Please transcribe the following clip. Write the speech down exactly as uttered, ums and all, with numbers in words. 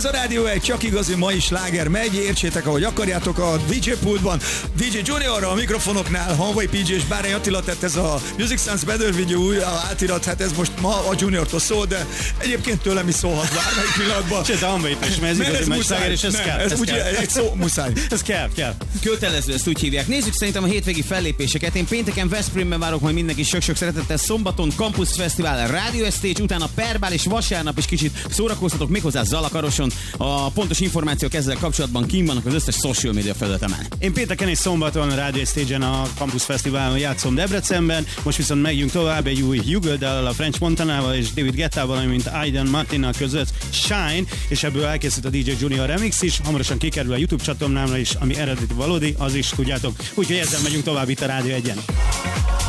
Ez a Rádió egy, csak igazi mai sláger megy, értsétek ahogy akarjátok a dé dzsé pultban. dé dzsé Junior a mikrofonoknál, Hanvai pé dzsé és Bárány Attila, tett ez a Music Sounds Better Video új átirat, hát ez most ma a Juniortól szól, de egyébként tőlem is szólhat bármelyik pillanatban. Sőt, a Hanvai is, mert ez igazi mai sláger, és ez nem, kell. Ez, ez úgy, kell. egy szó, muszáj. Ez kell, kell. Kötelező, ezt úgy hívják. Nézzük szerintem a hétvégi fellépéseket. Én pénteken Veszprémben várok majd mindenki sok-sok szeretettel, szombaton Campus Fesztivál, Radio Estate, utána Perbál és vasárnap is kicsit szórakoztatok, méghozzá Zalakaroson. A pontos információk ezzel kapcsolatban kín vannak az összes social media felületemen. Én pénteken és szombaton a Radio Stage-en a Campus Fesztiválon játszom Debrecenben, most viszont megjünk tovább egy új Jugoldal, a French Montanával és David Guettával, mint Aiden Martinnal között Shine, és ebből elkészült a dé dzsé Junior remix is, hamarosan kikerül a YouTube csatornámra is, ami eredeti valódi, az is tudjátok. Úgyhogy ezzel megyünk tovább itt a Rádió egyen.